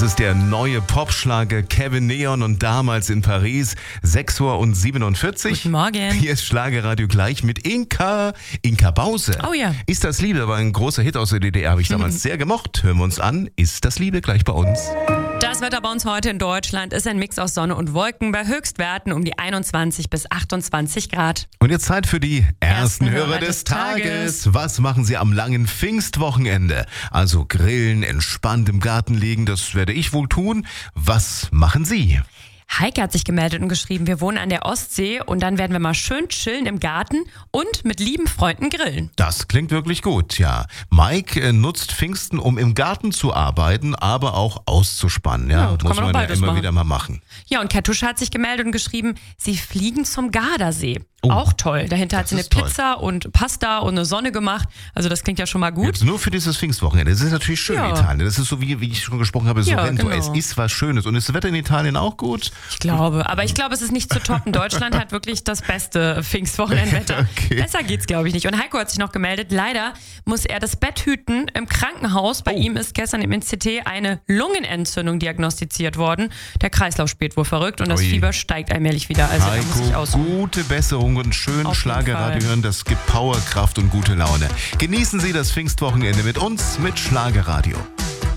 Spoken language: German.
ist der neue Popschlager Kevin Neon und damals in Paris, 6:47 Uhr. Guten Morgen. Hier ist Schlagerradio gleich mit Inka Bause. Oh ja. Ist das Liebe war ein großer Hit aus der DDR, habe ich damals sehr gemocht. Hören wir uns an. Ist das Liebe gleich bei uns? Das Wetter bei uns heute in Deutschland ist ein Mix aus Sonne und Wolken bei Höchstwerten um die 21 bis 28 Grad. Und jetzt Zeit für die ersten Hörer des Tages. Was machen Sie am langen Pfingstwochenende? Also grillen, entspannt im Garten liegen, das werde ich wohl tun. Was machen Sie? Heike hat sich gemeldet und geschrieben, wir wohnen an der Ostsee und dann werden wir mal schön chillen im Garten und mit lieben Freunden grillen. Das klingt wirklich gut, ja. Mike nutzt Pfingsten, um im Garten zu arbeiten, aber auch auszuspannen. Ja, muss man ja immer wieder mal machen. Ja, und Kartusche hat sich gemeldet und geschrieben, sie fliegen zum Gardasee. Oh, auch toll. Dahinter hat sie eine Pizza und Pasta und eine Sonne gemacht. Also das klingt ja schon mal gut. Jetzt nur für dieses Pfingstwochenende. Das ist natürlich schön in Italien. Das ist so, wie ich schon gesprochen habe, Sorrento. Genau. Es ist was Schönes. Und ist das Wetter in Italien auch gut? Ich glaube. Aber ich glaube, es ist nicht zu toppen. Deutschland hat wirklich das beste Pfingstwochenendwetter. Okay. Besser geht's, glaube ich, nicht. Und Heiko hat sich noch gemeldet. Leider muss er das Bett hüten im Krankenhaus. Bei ihm ist gestern im NCT eine Lungenentzündung diagnostiziert worden. Der Kreislauf spielt wohl verrückt und das Fieber steigt allmählich wieder. Also Heiko, muss ich ausruhen. Gute Besserung und schön Schlagerradio hören. Das gibt Power, Kraft und gute Laune. Genießen Sie das Pfingstwochenende mit uns, mit Schlagerradio.